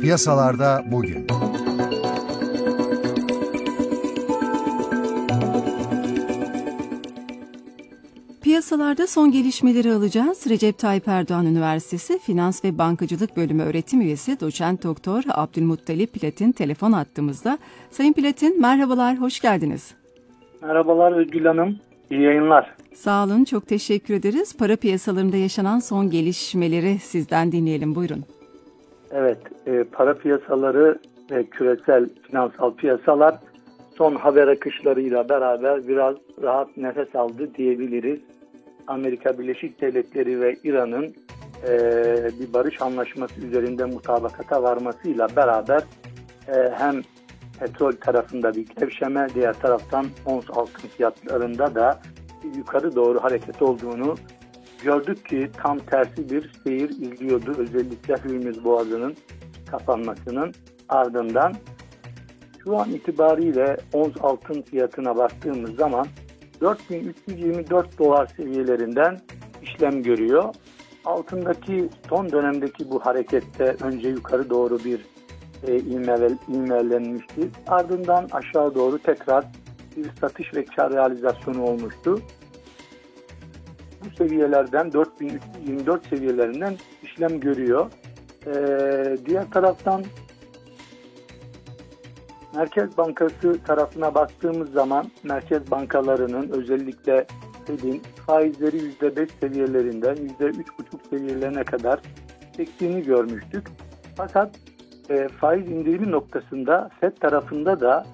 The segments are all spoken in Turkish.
Piyasalarda bugün. Piyasalarda son gelişmeleri alacağız. Recep Tayyip Erdoğan Üniversitesi Finans ve Bankacılık Bölümü öğretim üyesi Doçent Doktor Abdülmuttalip Platin telefon attığımızda. Sayın Platin, merhabalar, hoş geldiniz. Merhabalar Özgül Hanım, iyi yayınlar. Sağ olun, çok teşekkür ederiz. Para piyasalarında yaşanan son gelişmeleri sizden dinleyelim, buyurun. Evet, para piyasaları ve küresel finansal piyasalar son haber akışlarıyla beraber biraz rahat nefes aldı diyebiliriz. Amerika Birleşik Devletleri ve İran'ın bir barış anlaşması üzerinde mutabakata varmasıyla beraber hem petrol tarafında bir gevşeme, diğer taraftan ons altın fiyatlarında da yukarı doğru hareket olduğunu gördük ki tam tersi bir seyir izliyordu. Özellikle Hürmüz Boğazı'nın kapanmasının ardından şu an itibariyle ons altın fiyatına baktığımız zaman 4324 dolar seviyelerinden işlem görüyor. Altındaki son dönemdeki bu harekette önce yukarı doğru bir ivmelenmişti. Ardından aşağı doğru tekrar bir satış ve kar realizasyonu olmuştu. Bu seviyelerden 4324 seviyelerinden işlem görüyor. Diğer taraftan Merkez Bankası tarafına baktığımız zaman merkez bankalarının özellikle Fed'in faizleri %5 seviyelerinden %3,5 seviyelerine kadar çektiğini görmüştük. Fakat faiz indirimi noktasında Fed tarafında da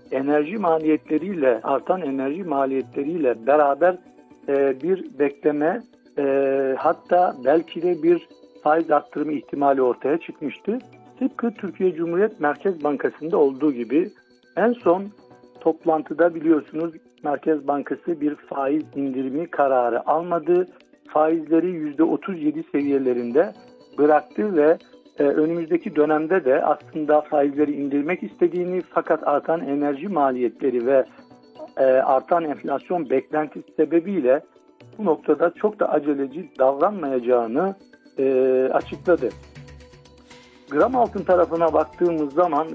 artan enerji maliyetleriyle beraber bir bekleme, hatta belki de bir faiz arttırımı ihtimali ortaya çıkmıştı. Tıpkı Türkiye Cumhuriyet Merkez Bankası'nda olduğu gibi en son toplantıda biliyorsunuz Merkez Bankası bir faiz indirimi kararı almadı. Faizleri %37 seviyelerinde bıraktı ve önümüzdeki dönemde de aslında faizleri indirmek istediğini, fakat artan enerji maliyetleri ve artan enflasyon beklentisi sebebiyle bu noktada çok da aceleci davranmayacağını açıkladı. Gram altın tarafına baktığımız zaman